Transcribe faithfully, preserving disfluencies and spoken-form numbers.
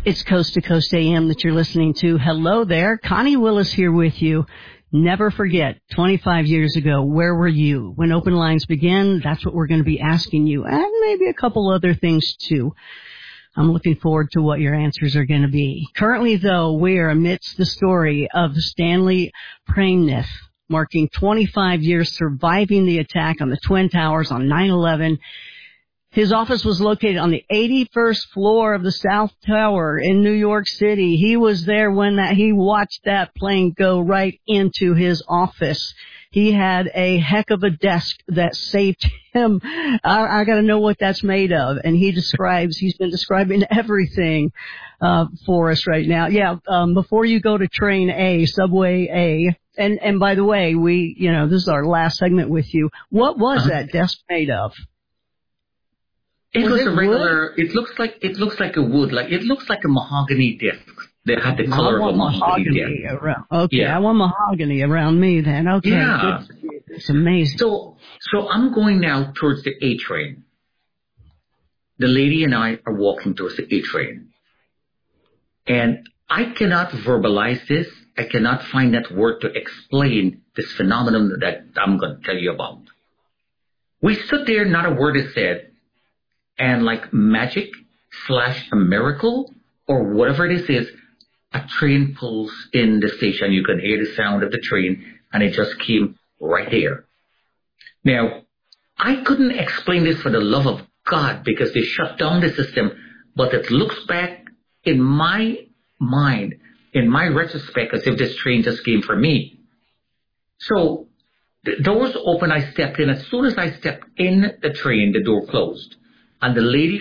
It's Coast to Coast A M that you're listening to. Hello there. Connie Willis here with you. Never forget, twenty-five years ago, where were you? When open lines begin, that's what we're going to be asking you, and maybe a couple other things too. I'm looking forward to what your answers are going to be. Currently, though, we are amidst the story of Stanley Praimniff, marking twenty-five years surviving the attack on the Twin Towers on nine eleven. His office was located on the eighty-first floor of the South Tower in New York City. He was there when that he watched that plane go right into his office. He had a heck of a desk that saved him. I, I got to know what that's made of. And he describes, he's been describing everything uh, for us right now. Yeah, um, before you go to train A, subway A, and, and by the way, we, you know, this is our last segment with you. What was uh-huh. that desk made of? It was, was it a regular. wood? It looks like it looks like a wood. Like it looks like a mahogany disc. They had the color of a mahogany, mahogany disc. Around. Okay, yeah. I want mahogany around me then. Okay, yeah, it's amazing. So, so I'm going now towards the A train. The lady and I are walking towards the A train, and I cannot verbalize this. I cannot find that word to explain this phenomenon that I'm going to tell you about. We stood there, not a word is said. And like magic slash a miracle or whatever it is, is a train pulls in the station. You can hear the sound of the train, and it just came right there. Now, I couldn't explain this for the love of God because they shut down the system, but it looks back in my mind, in my retrospect, as if this train just came for me. So the doors open, I stepped in. As soon as I stepped in the train, the door closed. And the lady